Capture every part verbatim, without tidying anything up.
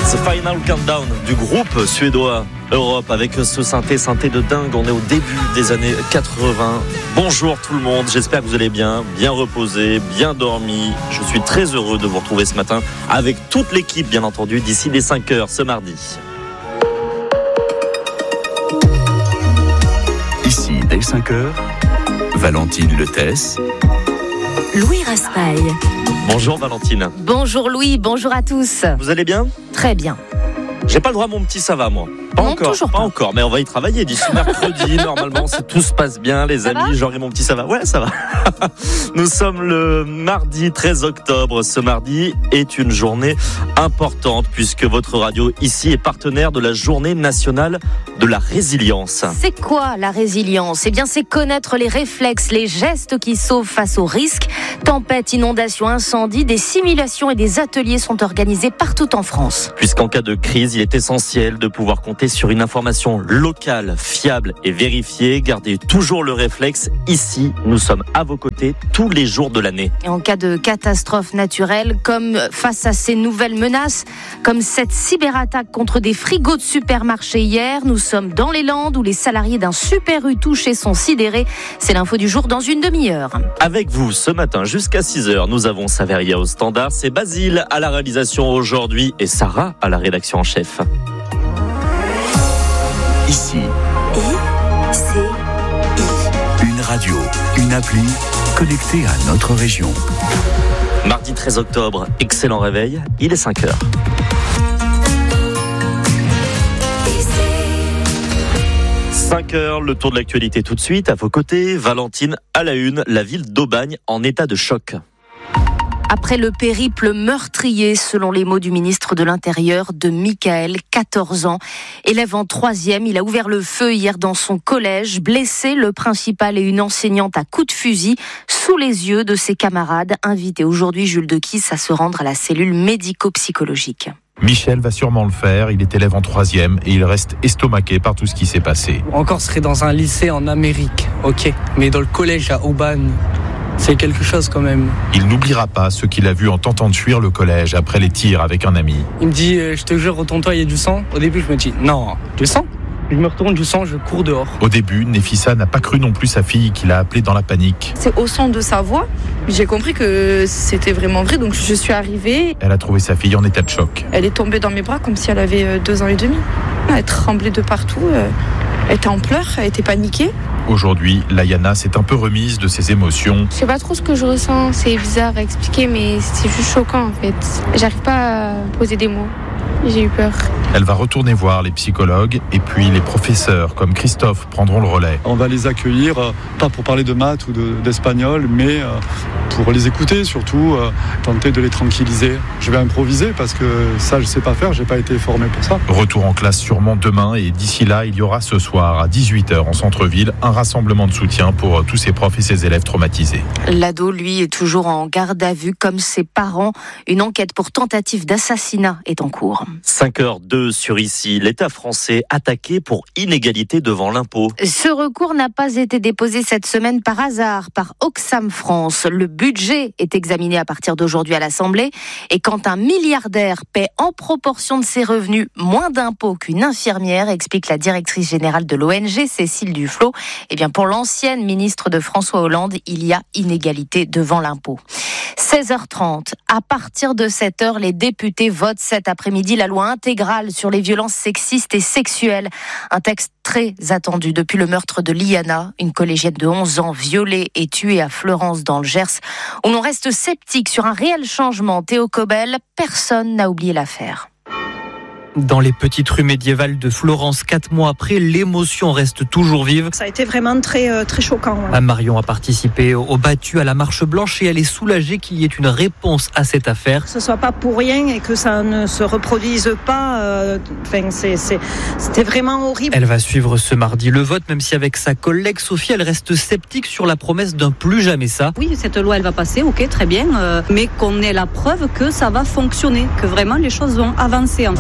The Final Countdown du groupe suédois Europe avec ce synthé, synthé de dingue. On est au début des années quatre-vingts. Bonjour tout le monde, j'espère que vous allez bien, bien reposé, bien dormi. Je suis très heureux de vous retrouver ce matin avec toute l'équipe, bien entendu, d'ici les cinq heures ce mardi. Ici, dès cinq heures, Valentine Letesse, Louis Raspail. Bonjour Valentine. Bonjour Louis, bonjour à tous. Vous allez bien ? Très bien. J'ai pas le droit à mon petit ça va, moi. Pas non, encore, toujours pas, pas encore, mais on va y travailler d'ici mercredi. Normalement, si tout se passe bien, les ça amis, j'aurai mon petit ça va. Ouais, ça va. Nous sommes le mardi treize octobre. Ce mardi est une journée importante puisque votre radio ici est partenaire de la Journée nationale de la résilience. C'est quoi la résilience ? Eh bien, c'est connaître les réflexes, les gestes qui sauvent face aux risques. Tempêtes, inondations, incendies, des simulations et des ateliers sont organisés partout en France. Puisqu'en cas de crise, il est essentiel de pouvoir compter sur une information locale, fiable et vérifiée. Gardez toujours le réflexe. Ici, nous sommes à vos côtés tous les jours de l'année. Et en cas de catastrophe naturelle, comme face à ces nouvelles menaces, comme cette cyberattaque contre des frigos de supermarché hier, nous sommes dans les Landes où les salariés d'un Super U touchés sont sidérés. C'est l'info du jour dans une demi-heure. Avec vous, ce matin jusqu'à six heures, nous avons Saveria au standard. C'est Basile à la réalisation aujourd'hui et Sarah à la rédaction en chef. ici, I, C, I. une radio, une appli connectée à notre région. Mardi treize octobre, excellent réveil, il est cinq heures. cinq heures, le tour de l'actualité tout de suite. À vos côtés, Valentine à la une, la ville d'Aubagne en état de choc. Après le périple meurtrier, selon les mots du ministre de l'Intérieur, de Michael, quatorze ans. Élève en troisième, il a ouvert le feu hier dans son collège, blessé le principal et une enseignante à coups de fusil, sous les yeux de ses camarades, invités aujourd'hui, Jules Dequisse, à se rendre à la cellule médico-psychologique. Michel va sûrement le faire, il est élève en troisième et il reste estomaqué par tout ce qui s'est passé. Encore serait dans un lycée en Amérique, ok, mais dans le collège à Aubagne, c'est quelque chose quand même. Il n'oubliera pas ce qu'il a vu en tentant de fuir le collège après les tirs avec un ami. Il me dit, euh, je te jure, retourne-toi, il y a du sang. Au début, je me dis, non, du sang ? Je me retourne, du sang, je cours dehors. Au début, Nefissa n'a pas cru non plus sa fille qu'il a appelée dans la panique. C'est au son de sa voix, j'ai compris que c'était vraiment vrai, donc je suis arrivée. Elle a trouvé sa fille en état de choc. Elle est tombée dans mes bras comme si elle avait deux ans et demi. Elle tremblait de partout, elle était en pleurs, elle était paniquée. Aujourd'hui, Layana s'est un peu remise de ses émotions. Je sais pas trop ce que je ressens, c'est bizarre à expliquer, mais c'est juste choquant en fait. J'arrive pas à poser des mots, j'ai eu peur. Elle va retourner voir les psychologues et puis les professeurs comme Christophe prendront le relais. On va les accueillir, euh, pas pour parler de maths ou de, d'espagnol, mais euh, pour les écouter, surtout euh, tenter de les tranquilliser. Je vais improviser parce que ça je sais pas faire, j'ai pas été formé pour ça. Retour en classe sûrement demain et d'ici là, il y aura ce soir à dix-huit heures en centre-ville un rassemblement de soutien pour tous ses profs et ses élèves traumatisés. L'ado, lui, est toujours en garde à vue comme ses parents. Une enquête pour tentative d'assassinat est en cours. cinq heures deux sur ici, l'État français attaqué pour inégalité devant l'impôt. Ce recours n'a pas été déposé cette semaine par hasard par Oxfam France. Le budget est examiné à partir d'aujourd'hui à l'Assemblée et quand un milliardaire paie en proportion de ses revenus moins d'impôts qu'une infirmière, explique la directrice générale de l'O N G, Cécile Duflot, eh bien pour l'ancienne ministre de François Hollande, il y a inégalité devant l'impôt. seize heures trente. À partir de cette heure, les députés votent cet après-midi la loi intégrale sur les violences sexistes et sexuelles. Un texte très attendu depuis le meurtre de Liana, une collégienne de onze ans violée et tuée à Fleurance dans le Gers, où l'on reste sceptique sur un réel changement. Théo Cobel, personne n'a oublié l'affaire. Dans les petites rues médiévales de Florence, quatre mois après, l'émotion reste toujours vive. Ça a été vraiment très, très choquant. Ouais. Marion a participé au battu à la Marche Blanche et elle est soulagée qu'il y ait une réponse à cette affaire. Que ce soit pas pour rien et que ça ne se reproduise pas. Euh, enfin, c'est, c'est, c'était vraiment horrible. Elle va suivre ce mardi le vote, même si avec sa collègue Sophie, elle reste sceptique sur la promesse d'un plus jamais ça. Oui, cette loi, elle va passer, ok, très bien, euh, mais qu'on ait la preuve que ça va fonctionner, que vraiment les choses vont avancer en fait. Et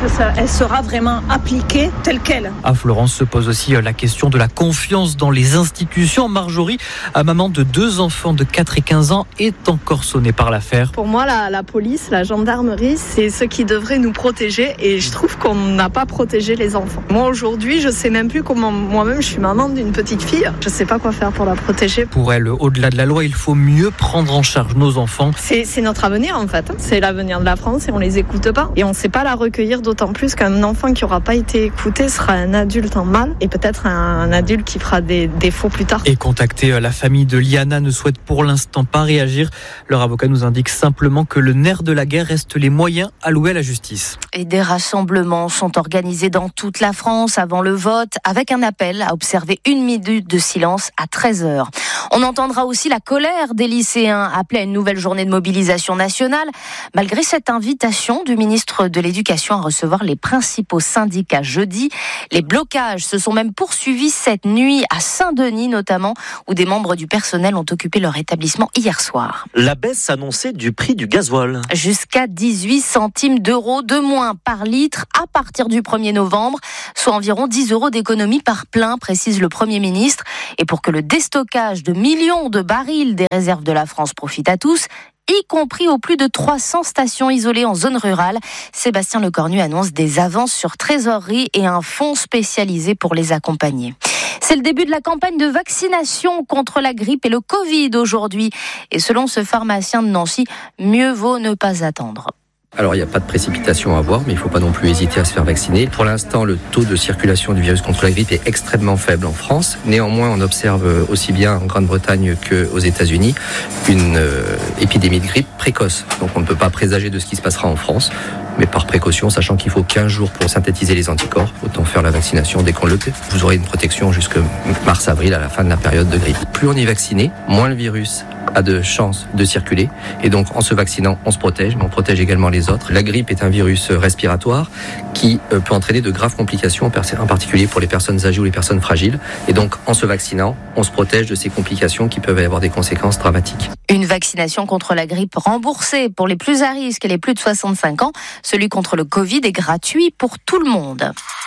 que ça, elle sera vraiment appliquée telle qu'elle. À Florence se pose aussi la question de la confiance dans les institutions. Marjorie, maman de deux enfants de quatre et quinze ans, est encore sonnée par l'affaire. Pour moi, la, la police, la gendarmerie, c'est ceux qui devraient nous protéger et je trouve qu'on n'a pas protégé les enfants. Moi, aujourd'hui, je sais même plus comment, moi-même, je suis maman d'une petite fille. Je sais pas quoi faire pour la protéger. Pour elle, au-delà de la loi, il faut mieux prendre en charge nos enfants. C'est, c'est notre avenir, en fait. C'est l'avenir de la France et on les écoute pas. Et on ne sait pas la recueillir, d'autant plus qu'un enfant qui aura pas été écouté sera un adulte en mal et peut-être un, un adulte qui fera des défauts plus tard. Et contacter la famille de Liana ne souhaite pour l'instant pas réagir. Leur avocat nous indique simplement que le nerf de la guerre reste les moyens alloués à la justice. Et des rassemblements sont organisés dans toute la France avant le vote, avec un appel à observer une minute de silence à treize heures. On entendra aussi la colère des lycéens appelés à une nouvelle journée de mobilisation nationale, malgré cette invitation du ministre de l'Éducation à recevoir les principaux syndicats jeudi. Les blocages se sont même poursuivis cette nuit à Saint-Denis notamment, où des membres du personnel ont occupé leur établissement hier soir. La baisse annoncée du prix du gasoil. Jusqu'à dix-huit centimes d'euros de moins par litre à partir du premier novembre, soit environ dix euros d'économie par plein, précise le Premier ministre. Et pour que le déstockage de millions de barils des réserves de la France profite à tous, y compris aux plus de trois cents stations isolées en zone rurale, Sébastien Lecornu annonce des avances sur trésorerie et un fonds spécialisé pour les accompagner. C'est le début de la campagne de vaccination contre la grippe et le Covid aujourd'hui. Et selon ce pharmacien de Nancy, mieux vaut ne pas attendre. Alors il n'y a pas de précipitation à avoir, mais il ne faut pas non plus hésiter à se faire vacciner. Pour l'instant, le taux de circulation du virus contre la grippe est extrêmement faible en France. Néanmoins, on observe aussi bien en Grande-Bretagne qu'aux États-Unis une euh, épidémie de grippe précoce. Donc on ne peut pas présager de ce qui se passera en France, mais par précaution, sachant qu'il faut quinze jours pour synthétiser les anticorps, autant faire la vaccination dès qu'on le peut. Vous aurez une protection jusque mars-avril à la fin de la période de grippe. Plus on est vacciné, moins le virus a de chances de circuler. Et donc, en se vaccinant, on se protège, mais on protège également les autres. La grippe est un virus respiratoire qui peut entraîner de graves complications, en particulier pour les personnes âgées ou les personnes fragiles. Et donc, en se vaccinant, on se protège de ces complications qui peuvent avoir des conséquences dramatiques. Une vaccination contre la grippe remboursée pour les plus à risque et les plus de soixante-cinq ans. Celui contre le Covid est gratuit pour tout le monde.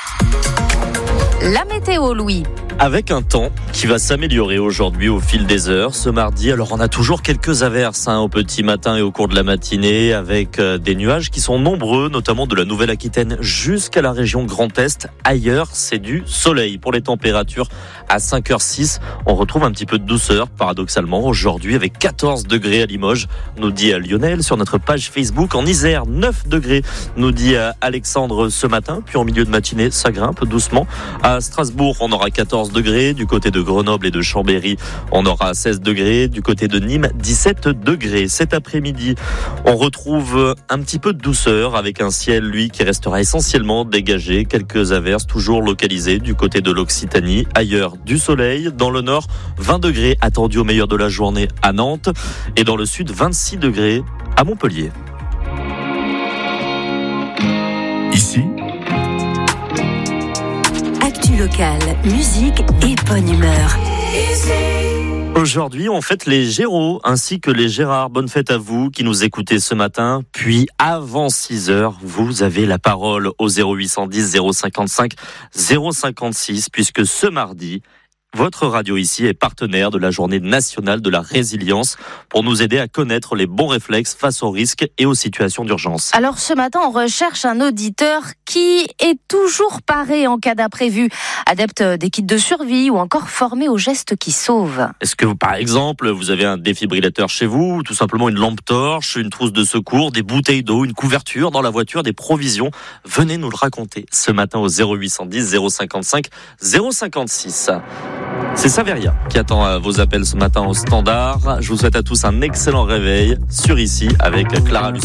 La météo, Louis. Avec un temps qui va s'améliorer aujourd'hui au fil des heures. Ce mardi, alors on a toujours quelques averses hein, au petit matin et au cours de la matinée, avec euh, des nuages qui sont nombreux, notamment de la Nouvelle-Aquitaine jusqu'à la région Grand Est. Ailleurs, c'est du soleil. Pour les températures, à cinq heures six, on retrouve un petit peu de douceur, paradoxalement, aujourd'hui, avec quatorze degrés à Limoges, nous dit Lionel sur notre page Facebook. En Isère, neuf degrés, nous dit Alexandre ce matin. Puis en milieu de matinée, ça grimpe doucement. À Strasbourg, on aura quatorze degrés. Du côté de Grenoble et de Chambéry, on aura seize degrés. Du côté de Nîmes, dix-sept degrés. Cet après-midi, on retrouve un petit peu de douceur avec un ciel, lui, qui restera essentiellement dégagé. Quelques averses toujours localisées du côté de l'Occitanie. Ailleurs, du soleil. Dans le nord, vingt degrés attendus au meilleur de la journée à Nantes. Et dans le sud, vingt-six degrés à Montpellier. Ici, local, musique et bonne humeur. Aujourd'hui, on fête les Géraud ainsi que les Gérard. Bonne fête à vous qui nous écoutez ce matin. Puis, avant six heures, vous avez la parole au zéro huit cent dix zéro cinquante-cinq zéro cinquante-six, puisque ce mardi, votre radio ici est partenaire de la journée nationale de la résilience pour nous aider à connaître les bons réflexes face aux risques et aux situations d'urgence. Alors ce matin, on recherche un auditeur qui est toujours paré en cas d'imprévu, adepte des kits de survie ou encore formé aux gestes qui sauvent. Est-ce que vous, par exemple, vous avez un défibrillateur chez vous, ou tout simplement une lampe torche, une trousse de secours, des bouteilles d'eau, une couverture dans la voiture, des provisions? Venez nous le raconter ce matin au zéro huit cent dix zéro cinquante-cinq zéro cinquante-six. C'est Saveria qui attend vos appels ce matin au standard. Je vous souhaite à tous un excellent réveil sur Ici avec Clara Luciani.